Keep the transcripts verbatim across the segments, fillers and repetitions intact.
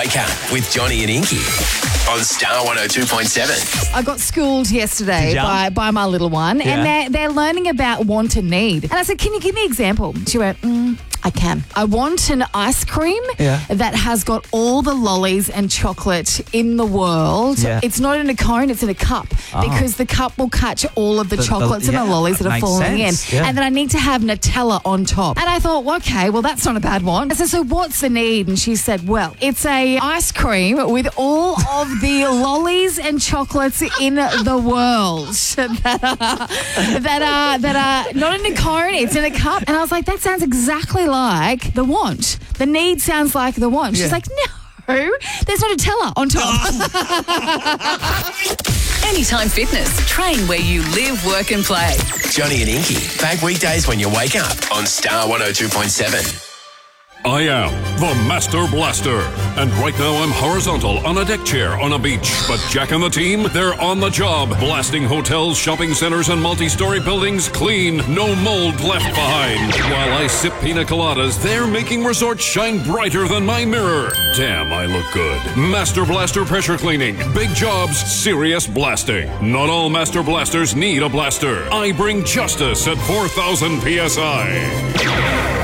Wake Up with Johnny and Inky on Star one oh two point seven. I got schooled yesterday by, by my little one, Yeah. and they're, they're learning about want and need. And I said, can you give me an example? She went, mm, I can. I want an ice cream Yeah. that has got all the lollies and chocolate in the world. Yeah. It's not in a cone, it's in a cup, Oh. because the cup will catch all of the, The- the- chocolates and yeah, the lollies that that are makes falling sense, in. yeah. And then I need to have Nutella on top. And I thought, well, okay, well, that's not a bad one. I said, so what's the need? And she said, well, it's a ice cream with all of the lollies and chocolates in the world that are, that are that are not in a cone, it's in a cup. And I was like, that sounds exactly like the want. The need sounds like the want. She's Yeah. like, no, there's not Nutella on top. Anytime Fitness. Train where you live, work and play. Johnny and Inky, back weekdays when you wake up on Star one oh two point seven. I am the Master Blaster. And right now I'm horizontal on a deck chair on a beach. But Jack and the team, they're on the job, blasting hotels, shopping centers, and multi-story buildings clean. No mold left behind. While I sip pina coladas, they're making resorts shine brighter than my mirror. Damn, I look good. Master Blaster Pressure Cleaning. Big jobs, serious blasting. Not all Master Blasters need a blaster. I bring justice at four thousand P S I.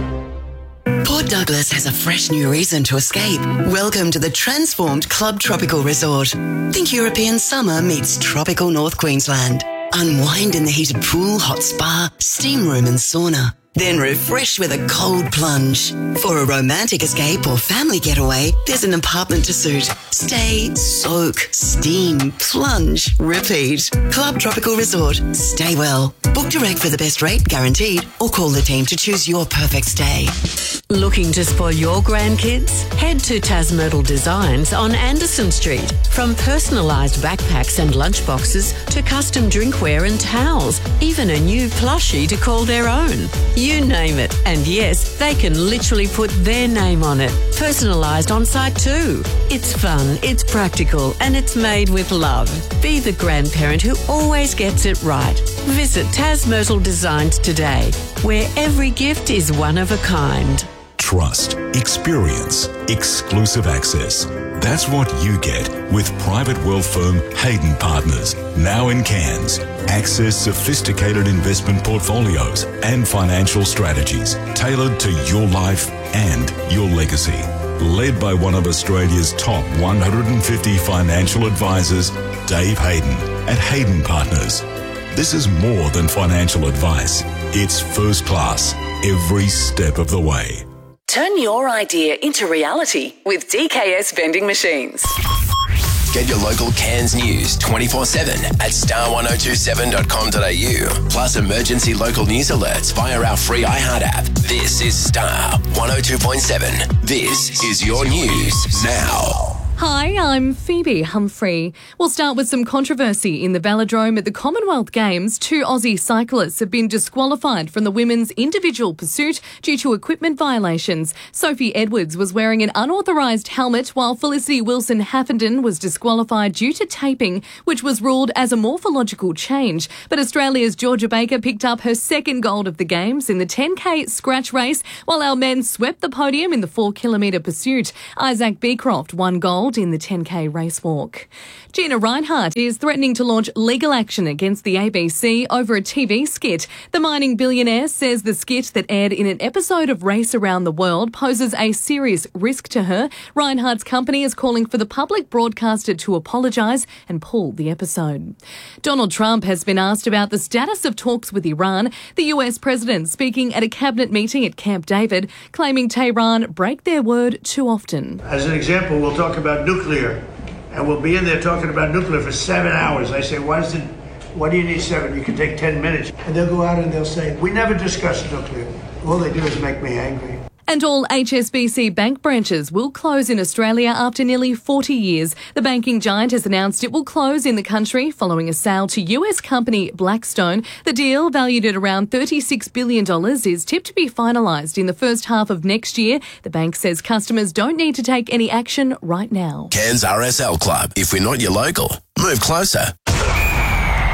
Port Douglas has a fresh new reason to escape. Welcome to the transformed Club Tropical Resort. Think European summer meets tropical North Queensland. Unwind in the heated pool, hot spa, steam room and sauna. Then refresh with a cold plunge. For a romantic escape or family getaway, there's an apartment to suit. Stay, soak, steam, plunge, repeat. Club Tropical Resort. Stay well. Book direct for the best rate, guaranteed, or call the team to choose your perfect stay. Looking to spoil your grandkids? Head to Tasmyrtle Designs on Anderson Street. From personalised backpacks and lunchboxes to custom drinkware and towels, even a new plushie to call their own. You name it. And yes, they can literally put their name on it. Personalised on site too. It's fun, it's practical, and it's made with love. Be the grandparent who always gets it right. Visit Tasmyrtle Designs today, where every gift is one of a kind. Trust, experience, exclusive access. That's what you get with private wealth firm Hayden Partners, now in Cairns. Access sophisticated investment portfolios and financial strategies tailored to your life and your legacy. Led by one of Australia's top one hundred fifty financial advisors, Dave Hayden at Hayden Partners. This is more than financial advice. It's first class every step of the way. Turn your idea into reality with D K S Vending Machines. Get your local Cairns news twenty-four seven at star one oh two seven dot com dot a u. Plus emergency local news alerts via our free iHeart app. This is Star one oh two point seven. This is your news now. Hi, I'm Phoebe Humphrey. We'll start with some controversy in the velodrome at the Commonwealth Games. Two Aussie cyclists have been disqualified from the women's individual pursuit due to equipment violations. Sophie Edwards was wearing an unauthorised helmet, while Felicity Wilson-Haffenden was disqualified due to taping, which was ruled as a morphological change. But Australia's Georgia Baker picked up her second gold of the Games in the ten K scratch race, while our men swept the podium in the four kilometre pursuit. Isaac Beecroft won gold in the ten K race walk. Gina Rinehart is threatening to launch legal action against the A B C over a T V skit. The mining billionaire says the skit that aired in an episode of Race Around the World poses a serious risk to her. Rinehart's company is calling for the public broadcaster to apologise and pull the episode. Donald Trump has been asked about the status of talks with Iran. The U S president speaking at a cabinet meeting at Camp David, claiming Tehran break their word too often. As an example, we'll talk about nuclear, and we'll be in there talking about nuclear for seven hours. I say, why, does it, why do you need seven? You can take ten minutes. And they'll go out and they'll say, we never discussed nuclear. All they do is make me angry. And all H S B C bank branches will close in Australia after nearly forty years. The banking giant has announced it will close in the country following a sale to U S company Blackstone. The deal, valued at around thirty-six billion dollars, is tipped to be finalised in the first half of next year. The bank says customers don't need to take any action right now. Cairns R S L Club. If we're not your local, move closer.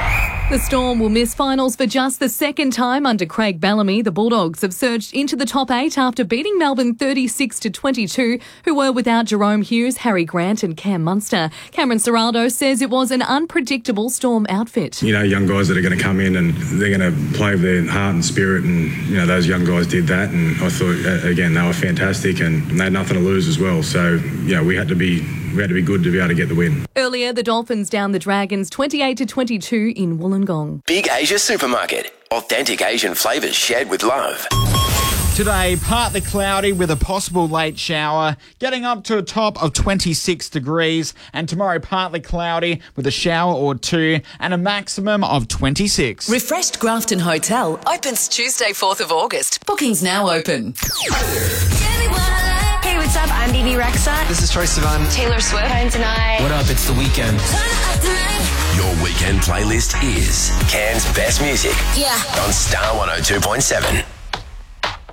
The Storm will miss finals for just the second time under Craig Bellamy. The Bulldogs have surged into the top eight after beating Melbourne thirty-six to twenty-two, who were without Jerome Hughes, Harry Grant and Cam Munster. Cameron Ciraldo says it was an unpredictable Storm outfit. You know, young guys that are going to come in and they're going to play with their heart and spirit, and, you know, those young guys did that, and I thought, again, they were fantastic and they had nothing to lose as well. So, you know, we had to be... We had to be good to be able to get the win. Earlier, the Dolphins downed the Dragons twenty-eight to twenty-two in Wollongong. Big Asia Supermarket. Authentic Asian flavours shared with love. Today, partly cloudy with a possible late shower, getting up to a top of twenty-six degrees. And tomorrow, partly cloudy with a shower or two and a maximum of twenty-six. Refreshed Grafton Hotel opens Tuesday, fourth of August. Bookings now open. Hey, what's up? I'm B B Rexa. This is Troye Sivan. Taylor Swift. Fine tonight. What up? It's The Weeknd. Your weekend playlist is Cairns' best music. Yeah. On Star one oh two point seven.